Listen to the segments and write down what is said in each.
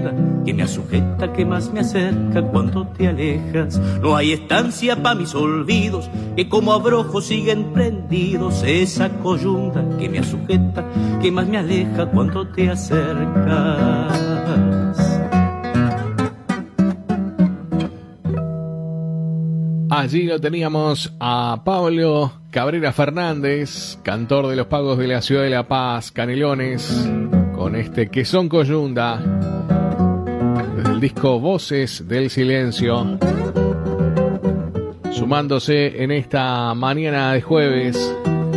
coyunda que me asujeta, que más me acerca cuando te alejas. No hay estancia pa' mis olvidos que como abrojos siguen prendidos. Esa coyunda que me asujeta, que más me aleja cuando te acercas. Allí lo teníamos a Pablo Cabrera Fernández, cantor de los pagos de la ciudad de La Paz, Canelones, con este Que son coyunda, desde el disco Voces del Silencio, sumándose en esta mañana de jueves.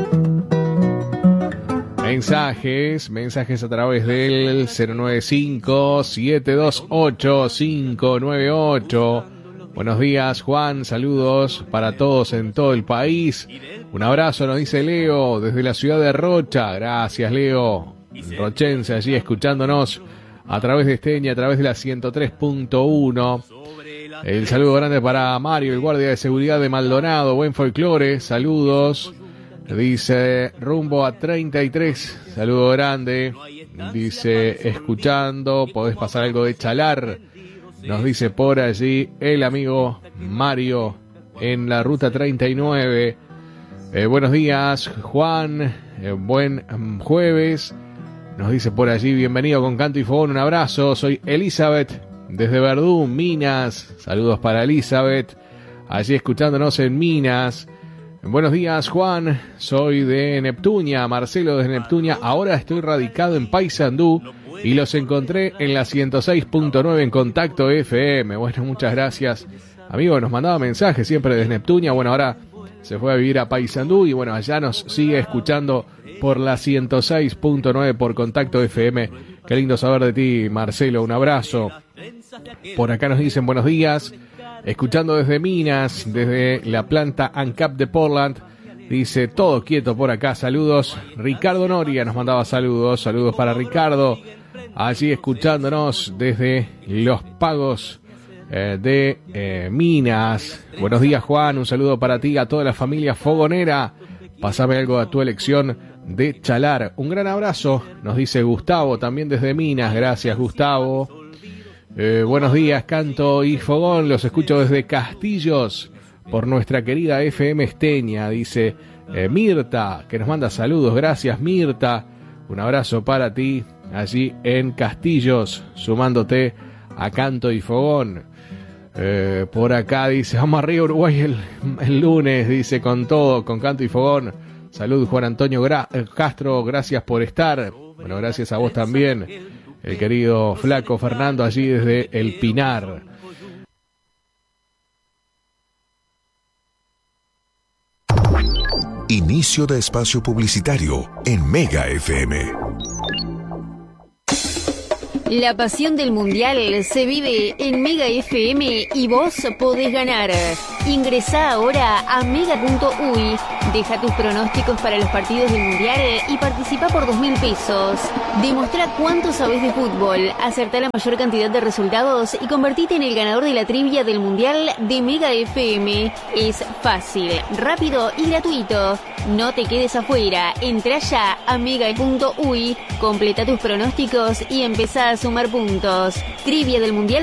Mensajes a través del 095-728-598. Buenos días, Juan, saludos para todos en todo el país. Un abrazo, nos dice Leo, desde la ciudad de Rocha. Gracias, Leo, rochense, allí escuchándonos a través de Esteña, a través de la 103.1. El saludo grande para Mario, el guardia de seguridad de Maldonado. Buen folclore, saludos. Dice, rumbo a 33, saludo grande. Dice, escuchando, podés pasar algo de Chalar. Nos dice por allí el amigo Mario en la ruta 39. Buenos días, Juan. Buen jueves. Nos dice por allí, bienvenido con Canto y Fogón. Un abrazo. Soy Elizabeth desde Verdú, Minas. Saludos para Elizabeth. Allí escuchándonos en Minas. Buenos días, Juan. Soy de Neptunia. Marcelo desde Neptunia. Ahora estoy radicado en Paysandú. Y los encontré en la 106.9 en Contacto FM. Bueno, muchas gracias. Amigo, nos mandaba mensajes siempre desde Neptunia. Bueno, ahora se fue a vivir a Paysandú. Y bueno, allá nos sigue escuchando por la 106.9 por Contacto FM. Qué lindo saber de ti, Marcelo. Un abrazo. Por acá nos dicen buenos días. Escuchando desde Minas, desde la planta ANCAP de Portland. Dice, todo quieto por acá. Saludos. Ricardo Noria nos mandaba saludos. Saludos para Ricardo. Allí escuchándonos desde los pagos de Minas. Buenos días, Juan. Un saludo para ti, a toda la familia fogonera. Pásame algo a tu elección de Chalar. Un gran abrazo, nos dice Gustavo, también desde Minas. Gracias, Gustavo. Buenos días, Canto y Fogón. Los escucho desde Castillos por nuestra querida FM Esteña. Dice Mirta, que nos manda saludos. Gracias, Mirta. Un abrazo para ti allí en Castillos, sumándote a Canto y Fogón. Por acá dice, vamos arriba Uruguay el lunes, dice, con todo, con Canto y Fogón. Salud, Juan Antonio Castro, gracias por estar. Bueno, gracias a vos también, el querido Flaco Fernando, allí desde El Pinar. Inicio de espacio publicitario en Mega FM. La pasión del Mundial se vive en Mega FM y vos podés ganar. Ingresá ahora a mega.uy, deja tus pronósticos para los partidos del Mundial y participa por 2.000 pesos. Demostrá cuánto sabés de fútbol, acertá la mayor cantidad de resultados y convertite en el ganador de la trivia del Mundial de Mega FM. Es fácil, rápido y gratuito. No te quedes afuera, entrá ya a mega.uy, completa tus pronósticos y empezá a sumar puntos. Trivia del Mundial